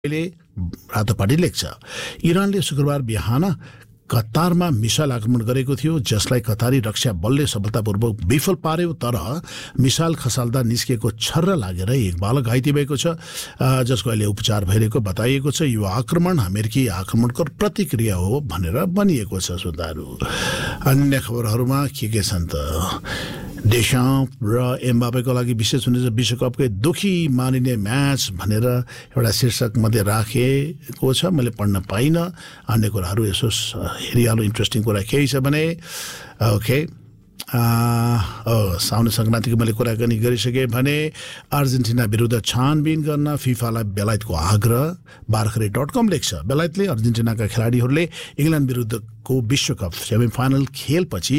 रातोपाटी लेख्छ इरानले शुक्रबार बिहान कतारमा मिसाइल आक्रमण गरेको थियो जसलाई कतारी रक्षा बलले सफलतापूर्वक विफल पार्यो तर मिसाइल खसाल्दा निस्केको छर्रा लागेर एक बालक घाइते भएको छ जसको अहिले उपचार भइरहेको बताइएको छ यो आक्रमण अमेरिकी आक्रमणको प्रतिक्रिया हो भनेर भनिएको छ श्रोताहरू अन्य खबरहरूमा के छन् त देशाम्प र एम्बापेको लागि विशेष हुने विश्वकपकै दुखी मानिने म्याच भनेर एउटा शीर्षक मध्ये राखेको छ मैले पढ्न पाइनँ अन्य कुराहरू यसो हेरिहाल्नु इन्ट्रेस्टिङ कुरा केही छ भने ओके साउने सङ्क्रान्तिको मैले कुराकानी गरिसकेँ भने अर्जेन्टिना विरुद्ध छानबिन गर्न फिफालाई बेलायतको आग्रह बार्खरे.com लेख्छ बेलायतले अर्जेन्टिनाका खेलाडीहरूले इङ्ल्यान्ड विरुद्धको विश्वकप सेमिफाइनल खेलपछि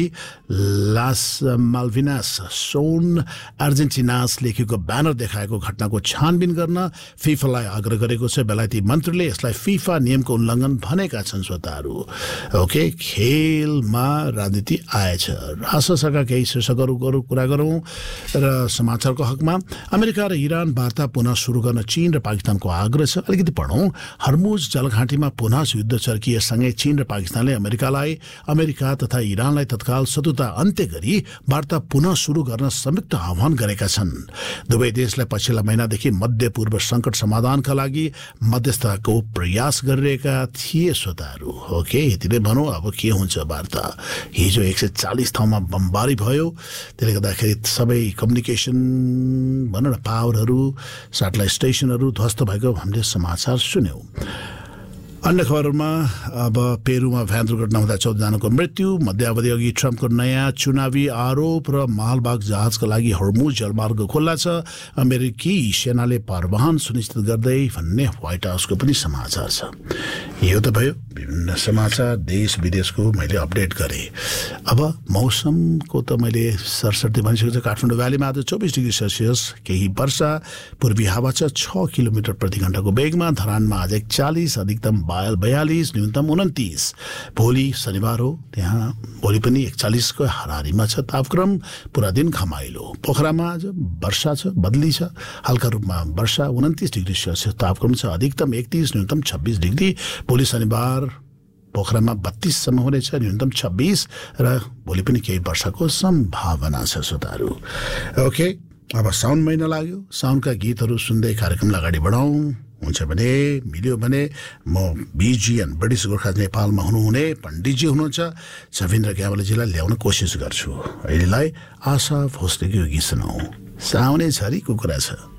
लास माल्भिनास सोन अर्जेन्टिनास लेखेको ब्यानर देखाएको घटनाको छानबिन गर्न फिफालाई आग्रह गरेको छ बेलायती मन्त्रीले यसलाई फिफा नियमको उल्लङ्घन भनेका छन् श्रोताहरू ओके खेलमा राजनीति आएछ राष्ट्रसभाका केही शीर्षकहरू कुरा गरौँ र समाचारको हकमा अमेरिका र इरान वार्ता पुनः सुरु गर्न चीन र पाकिस्तानको आग्रह छ अलिकति पढौँ हर्मुज जलघाटीमा पुनः युद्ध चर्किएसँगै चीन र पाकिस्तानले अमेरिका तथा इरानलाई तत्काल शत्रुता अन्त्य गरी वार्ता पुनः सुरु गर्न संयुक्त आह्वान गरेका छन् दुवै देशलाई पछिल्ला महिनादेखि मध्य पूर्व सङ्कट समाधानका लागि मध्यस्थताको प्रयास गरिरहेका थिए श्रोताहरू ओके यति नै भनौँ अब के हुन्छ वार्ता हिजो 140 ठाउँमा बमबारी भयो त्यसले गर्दाखेरि सबै कम्युनिकेसन भनौँ न पावरहरू सेटेलाइट स्टेसनहरू ध्वस्त भएको हामीले समाचार सुन्यौँ अन्य खबरमा अब पेरुमा भ्यान दुर्घटना हुँदा 14 जनाको मृत्यु मध्यावधि अघि ट्रम्पको नयाँ चुनावी आरोप र मालवाहक जहाजका लागि हर्मुज जलमार्ग खुल्ला छ अमेरिकी सेनाले परिवहन सुनिश्चित गर्दै भन्ने व्हाइट हाउसको पनि समाचार छ यो त भयो विभिन्न समाचार देश विदेशको मैले अपडेट गरेँ अब मौसमको त मैले सरसर्ती भनिसकेको छ काठमाडौँ भ्यालीमा आज 24 डिग्री सेल्सियस केही वर्षा पूर्वी हावा छ 6 किलोमिटर प्रति घण्टाको वेगमा धरानमा आज 41 अधिकतम 42 न्यूनतम 29 भोलि शनिबार हो त्यहाँ भोलि पनि 41 को हाराहारीमा छ तापक्रम पुरा दिन घमाइलो पोखरामा आज वर्षा छ बदली छ हल्का रूपमा वर्षा 29 डिग्री सेल्सियस तापक्रम छ अधिकतम 31 न्यूनतम 26 डिग्री भोलि शनिबार पोखरामा 32 सम्म हुनेछ न्यूनतम 26 र भोलि पनि केही वर्षाको सम्भावना छ श्रोताहरू ओके अब साउन महिना लाग्यो साउनका गीतहरू सुन्दै कार्यक्रमलाई अगाडि बढाउँ हुन्छ भने मिल्यो भने म बिजिएन ब्रिटिस गोर्खा नेपालमा हुनुहुने पण्डितजी हुनुहुन्छ सविन्द्र ग्यावलीजीलाई ल्याउन कोसिस गर्छु अहिलेलाई आशा भोसलेको गीत सुनाऊ साउने झरीको कुरा छ